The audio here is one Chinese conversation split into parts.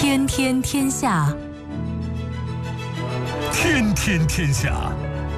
天天天下， 天天天下。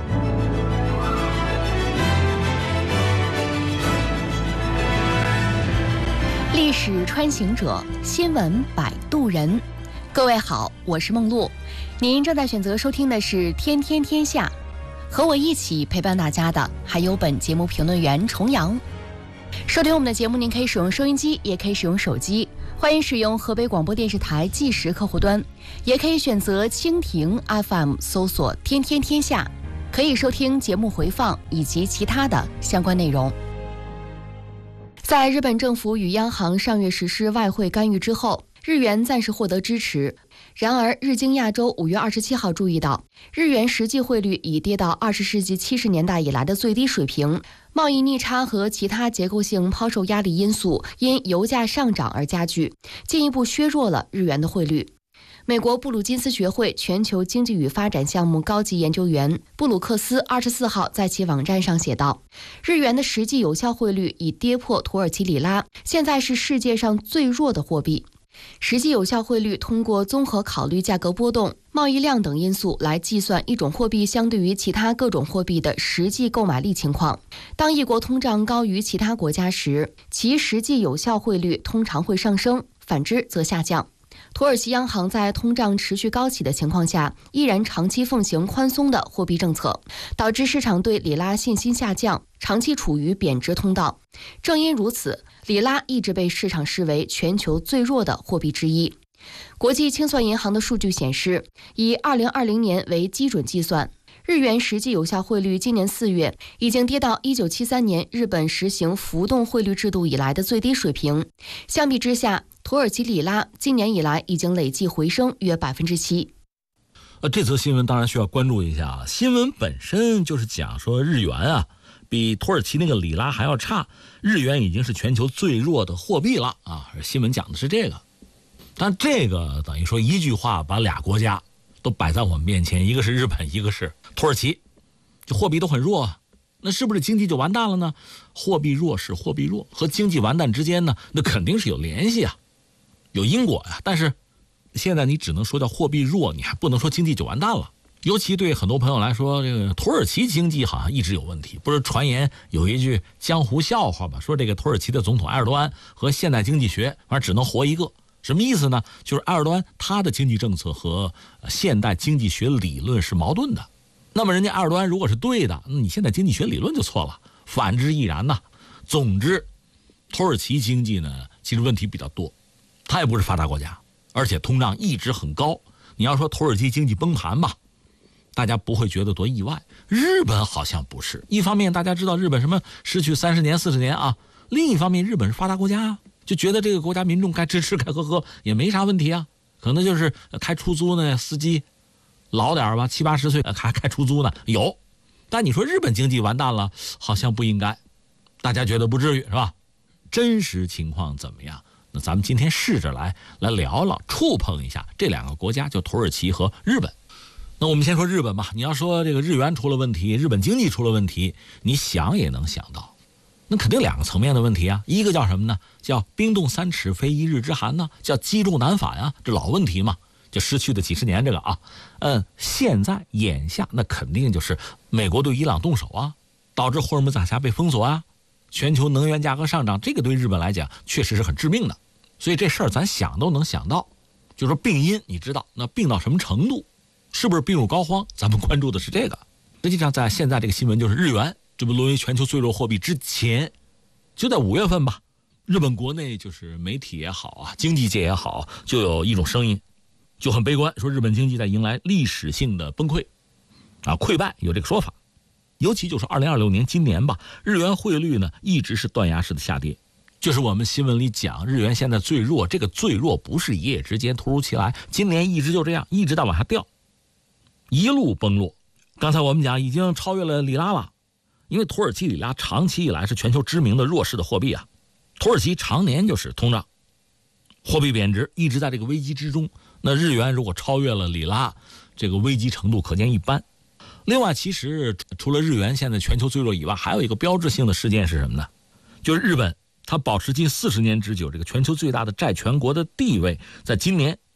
历史穿行者，新闻摆渡人。各位好，我是梦露，您正在选择收听的是《天天天下》，和我一起陪伴大家的还有本节目评论员重阳。收听我们的节目，您可以使用收音机，也可以使用手机，欢迎使用河北广播电视台计时客户端，也可以选择蜻蜓 FM 搜索“天天天下”，可以收听节目回放以及其他的相关内容。在日本政府与央行上月实施外汇干预之后，日元暂时获得支持。然而，日经亚洲5月27号注意到，日元实际汇率已跌到20世纪70年代以来的最低水平，贸易逆差和其他结构性抛售压力因素因油价上涨而加剧，进一步削弱了日元的汇率。美国布鲁金斯学会全球经济与发展项目高级研究员布鲁克斯24号在其网站上写道，日元的实际有效汇率已跌破土耳其里拉，现在是世界上最弱的货币。实际有效汇率通过综合考虑价格波动、贸易量等因素来计算一种货币相对于其他各种货币的实际购买力情况。当一国通胀高于其他国家时，其实际有效汇率通常会上升，反之则下降。土耳其央行在通胀持续高企的情况下，依然长期奉行宽松的货币政策，导致市场对里拉信心下降，长期处于贬值通道。正因如此，里拉一直被市场视为全球最弱的货币之一。国际清算银行的数据显示，以2020年为基准计算，日元实际有效汇率今年4月已经跌到1973年日本实行浮动汇率制度以来的最低水平。相比之下，土耳其里拉今年以来已经累计回升约7%。 这则新闻当然需要关注一下。新闻本身就是讲说日元啊，比土耳其那个里拉还要差，日元已经是全球最弱的货币了啊。新闻讲的是这个，但这个等于说一句话把俩国家都摆在我们面前，一个是日本，一个是土耳其，这货币都很弱啊，那是不是经济就完蛋了呢？货币弱是货币弱，和经济完蛋之间呢，那肯定是有联系啊，有因果呀。但是现在你只能说叫货币弱，你还不能说经济就完蛋了。尤其对很多朋友来说，这个土耳其经济好像一直有问题。不是传言有一句江湖笑话吧，说这个土耳其的总统埃尔多安和现代经济学反正只能活一个。什么意思呢？就是埃尔多安他的经济政策和现代经济学理论是矛盾的。那么人家埃尔多安如果是对的，那你现在经济学理论就错了，反之亦然呐。总之，土耳其经济呢其实问题比较多，它也不是发达国家，而且通胀一直很高。你要说土耳其经济崩盘吧，大家不会觉得多意外。日本好像不是，一方面大家知道日本什么失去30年40年啊，另一方面日本是发达国家啊，就觉得这个国家民众该吃吃该喝喝也没啥问题啊，可能就是开出租呢，司机老点吧，70、80岁还开出租呢有。但你说日本经济完蛋了，好像不应该，大家觉得不至于是吧？真实情况怎么样？那咱们今天试着来聊聊，触碰一下这两个国家，就土耳其和日本。那我们先说日本吧。你要说这个日元出了问题，日本经济出了问题，你想也能想到，那肯定两个层面的问题啊。一个叫什么呢？叫冰冻3尺非一日之寒呢，叫积重难返啊，这老问题嘛，就失去的几十年这个啊。现在眼下那肯定就是美国对伊朗动手啊，导致霍尔木兹海峡被封锁啊，全球能源价格上涨，这个对日本来讲确实是很致命的。所以这事儿咱想都能想到，就说病因你知道，那病到什么程度，是不是病入膏肓，咱们关注的是这个。实际上在现在这个新闻就是日元这不沦为全球最弱货币之前，就在5月份吧，日本国内就是媒体也好啊，经济界也好，就有一种声音就很悲观，说日本经济在迎来历史性的崩溃啊，溃败，有这个说法。尤其就是2026年今年吧，日元汇率呢一直是断崖式的下跌，就是我们新闻里讲日元现在最弱，这个最弱不是一夜之间突如其来，今年一直就这样，一直在往下掉，一路崩落。刚才我们讲已经超越了里拉了，因为土耳其里拉长期以来是全球知名的弱势的货币啊，土耳其常年就是通胀，货币贬值，一直在这个危机之中。那日元如果超越了里拉，这个危机程度可见一斑。另外，其实除了日元现在全球最弱以外，还有一个标志性的事件是什么呢？就是日本它保持近40年之久这个全球最大的债权国的地位，在今年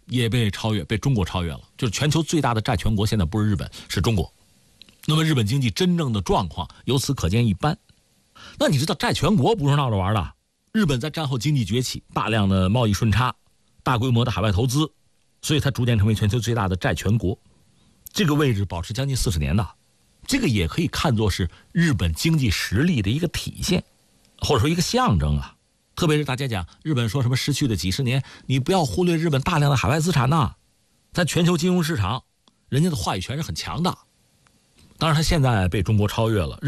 也被中国超越了。就是全球最大的债权国现在不是日本，是中国。那么日本经济真正的状况由此可见一斑。那你知道债权国不是闹着玩的？日本在战后经济崛起，大量的贸易顺差，大规模的海外投资，所以它逐渐成为全球最大的债权国。这个位置保持将近40年的，这个也可以看作是日本经济实力的一个体现，或者说一个象征啊。特别是大家讲日本说什么失去的几十年，你不要忽略日本大量的海外资产呐，在全球金融市场，人家的话语权是很强的。当然，它现在被中国超越了。